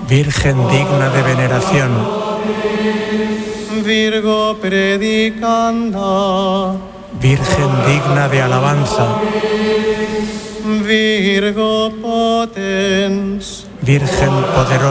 Virgen digna de veneración. Virgo predicanda. Virgen digna de alabanza. Virgo potens. Virgen poderosa.